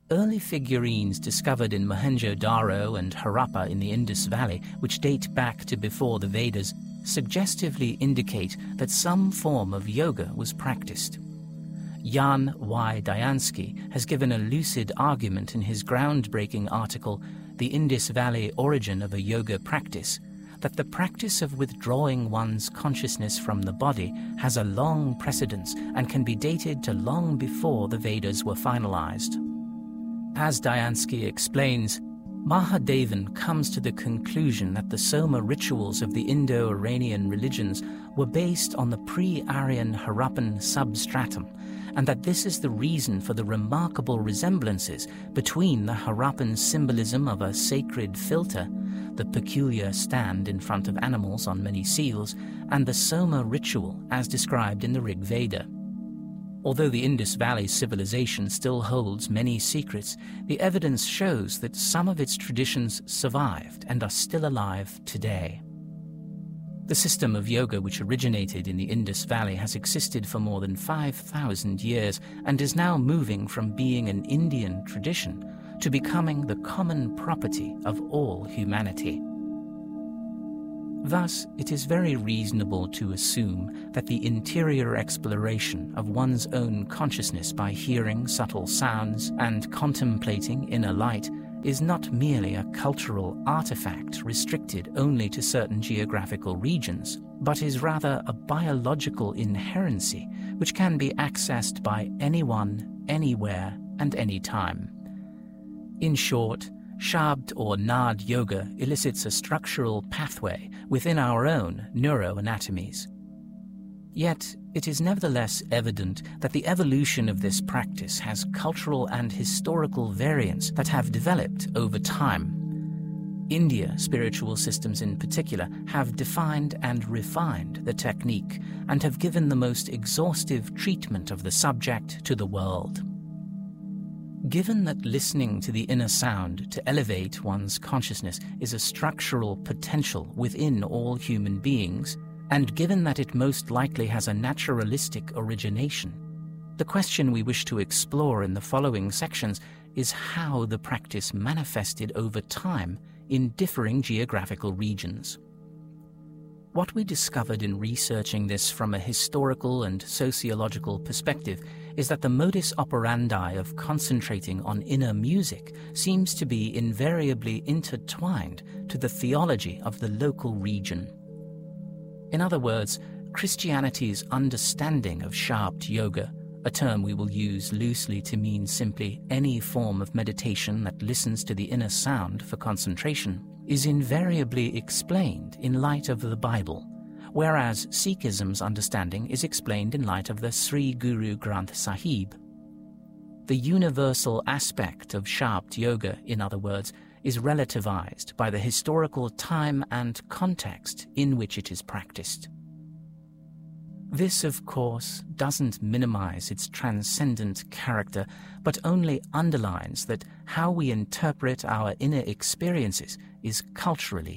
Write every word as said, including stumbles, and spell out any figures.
Early figurines discovered in Mohenjo-Daro and Harappa in the Indus Valley, which date back to before the Vedas, suggestively indicate that some form of yoga was practiced. Jan Y. Dyansky has given a lucid argument in his groundbreaking article, The Indus Valley Origin of a Yoga Practice, that the practice of withdrawing one's consciousness from the body has a long precedence and can be dated to long before the Vedas were finalized. As Dyansky explains, Mahadevan comes to the conclusion that the Soma rituals of the Indo-Iranian religions were based on the pre-Aryan Harappan substratum, and that this is the reason for the remarkable resemblances between the Harappan symbolism of a sacred filter, the peculiar stand in front of animals on many seals, and the Soma ritual as described in the Rig Veda. Although the Indus Valley civilization still holds many secrets, the evidence shows that some of its traditions survived and are still alive today. The system of yoga which originated in the Indus Valley has existed for more than five thousand years and is now moving from being an Indian tradition to becoming the common property of all humanity. Thus, it is very reasonable to assume that the interior exploration of one's own consciousness by hearing subtle sounds and contemplating inner light is not merely a cultural artifact restricted only to certain geographical regions, but is rather a biological inherency which can be accessed by anyone, anywhere, and any time. In short, Shabd or Nad yoga elicits a structural pathway within our own neuroanatomies. Yet, it is nevertheless evident that the evolution of this practice has cultural and historical variants that have developed over time. India spiritual systems in particular have defined and refined the technique and have given the most exhaustive treatment of the subject to the world. Given that listening to the inner sound to elevate one's consciousness is a structural potential within all human beings, and given that it most likely has a naturalistic origination, the question we wish to explore in the following sections is how the practice manifested over time in differing geographical regions. What we discovered in researching this from a historical and sociological perspective is that the modus operandi of concentrating on inner music seems to be invariably intertwined to the theology of the local region. In other words, Christianity's understanding of Shabd yoga, a term we will use loosely to mean simply any form of meditation that listens to the inner sound for concentration, is invariably explained in light of the Bible, whereas Sikhism's understanding is explained in light of the Sri Guru Granth Sahib. The universal aspect of Shabd yoga, in other words, is relativized by the historical time and context in which it is practiced. This, of course, doesn't minimize its transcendent character, but only underlines that how we interpret our inner experiences is culturally